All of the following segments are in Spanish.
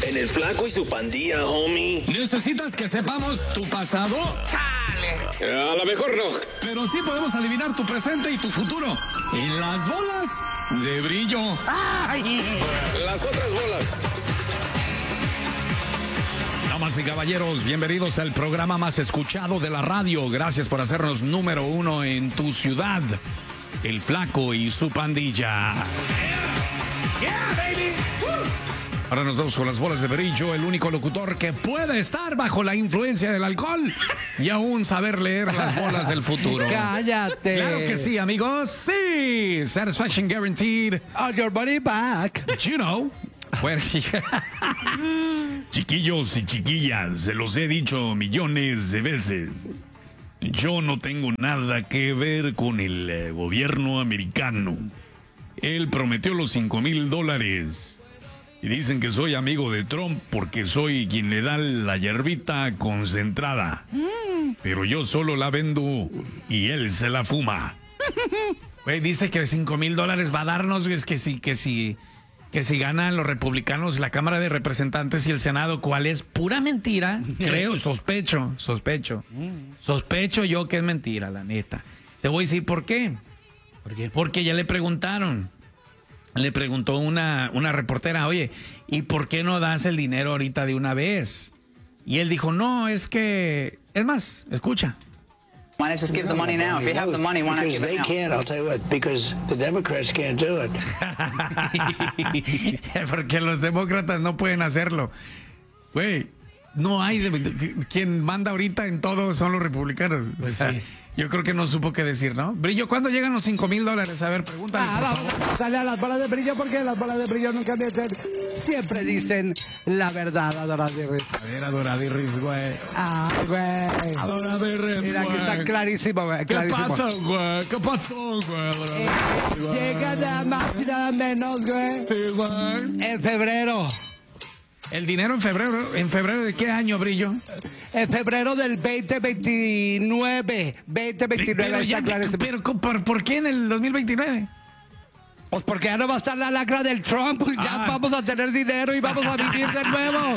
En el Flaco y su Pandilla, homie. ¿Necesitas que sepamos tu pasado? A lo mejor no. Pero sí podemos adivinar tu presente y tu futuro. En las bolas de brillo. Las otras bolas. Damas y caballeros, bienvenidos al programa más escuchado de la radio. Gracias por hacernos número 1 en tu ciudad. El Flaco y su Pandilla. Yeah, baby. Ahora nos vamos con las bolas de brillo, el único locutor que puede estar bajo la influencia del alcohol y aún saber leer las bolas del futuro. ¡Cállate! Claro que sí, amigos. Sí. Satisfaction guaranteed. On your money back. You know. Bueno, chiquillos y chiquillas, se los he dicho millones de veces. Yo no tengo nada que ver con el gobierno americano. Él prometió los $5,000. Y dicen que soy amigo de Trump porque soy quien le da la hierbita concentrada. Pero yo solo la vendo y él se la fuma. Güey, dice que $5,000 va a darnos. Es que si ganan los republicanos la Cámara de Representantes y el Senado, ¿cuál es? Pura mentira, creo, sospecho. Sospecho yo que es mentira, la neta. Te voy a decir por qué. ¿Por qué? Porque ya le preguntaron. Le preguntó una reportera, oye, ¿y por qué no das el dinero ahorita de una vez? Y él dijo, no, es que... Es más, escucha. Why not just give the money now? If you have the money, why not give it now? Because they can't, I'll tell you what, because the Democrats can't do it. Porque los demócratas no pueden hacerlo. Güey, no hay... quien manda ahorita en todo son los republicanos. Pues o sea, sí. Yo creo que no supo qué decir, ¿no? Brillo, ¿cuándo llegan los $5,000? A ver, pregúntale, por Vamos favor. a darle a las bolas de brillo porque las bolas de brillo nunca dicen, siempre dicen la verdad, Adoradirris. A ver, Adoradirris, güey. Güey. Adoradirris, Mira que está clarísimo, güey. ¿Qué Clarísimo. pasa, güey? ¿Qué pasó, güey? Adoradirris, güey. Llega nada más y nada menos, güey. Sí, güey. En febrero. ¿El dinero en febrero? ¿En febrero de qué año, Brillo? En febrero del 2029. 2029 está clarísimo. Pero ¿por qué en el 2029? Pues porque ya no va a estar la lacra del Trump. Ya vamos a tener dinero y vamos a vivir de nuevo.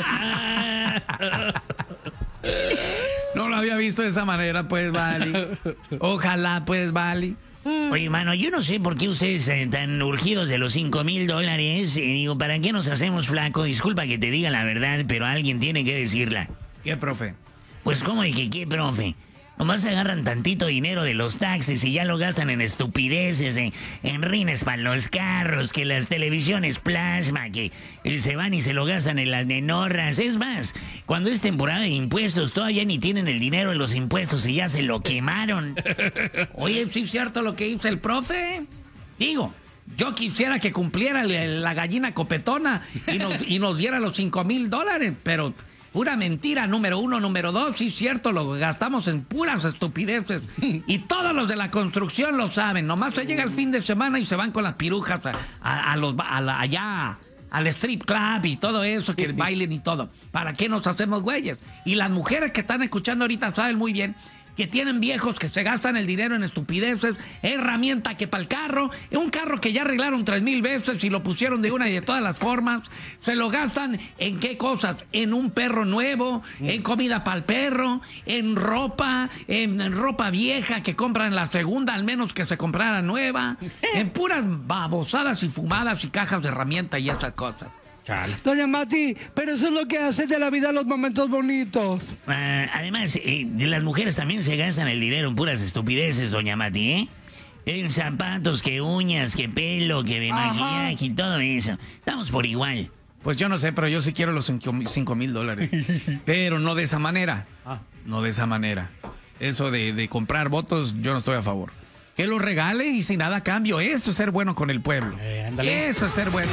No lo había visto de esa manera, pues, Vali. Ojalá, pues, Vali. Oye, mano, yo no sé por qué ustedes tan urgidos de los $5,000. Digo, ¿para qué nos hacemos flaco? Disculpa que te diga la verdad, pero alguien tiene que decirla. ¿Qué, profe? Pues, ¿cómo de que qué, profe? Nomás agarran tantito dinero de los taxis y ya lo gastan en estupideces, en rines para los carros, que las televisiones plasma, que se van y se lo gastan en las nenorras. Es más, cuando es temporada de impuestos, todavía ni tienen el dinero en los impuestos y ya se lo quemaron. Oye, ¿sí es cierto lo que hizo el profe? Digo, yo quisiera que cumpliera la gallina copetona y nos diera los $5,000, pero... Pura mentira, número 1, número 2, sí es cierto, lo gastamos en puras estupideces. Y todos los de la construcción lo saben, nomás se llega el fin de semana y se van con las pirujas allá al strip club y todo eso, que bailen y todo. ¿Para qué nos hacemos güeyes? Y las mujeres que están escuchando ahorita saben muy bien que tienen viejos que se gastan el dinero en estupideces, herramienta que para el carro, un carro que ya arreglaron 3,000 veces y lo pusieron de una y de todas las formas, se lo gastan en qué cosas, en un perro nuevo, en comida para el perro, en ropa vieja que compran la segunda, al menos que se comprara nueva, en puras babosadas y fumadas y cajas de herramienta y esas cosas. Chale. Doña Mati, pero eso es lo que hace de la vida los momentos bonitos. Además, de las mujeres también se gastan el dinero en puras estupideces, doña Mati, ¿eh? En zapatos, que uñas, que pelo, que maquillaje y todo eso. Estamos por igual. Pues yo no sé, pero yo sí quiero los $5,000. Pero no de esa manera. No de esa manera. Eso de comprar votos, yo no estoy a favor. Que los regale y sin nada a cambio. Eso es ser bueno con el pueblo. Eso es ser bueno.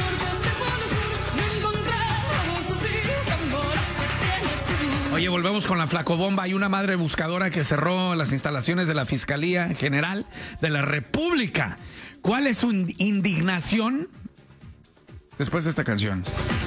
Oye, volvemos con la flacobomba. Hay una madre buscadora que cerró las instalaciones de la Fiscalía General de la República. ¿Cuál es su indignación? Después de esta canción.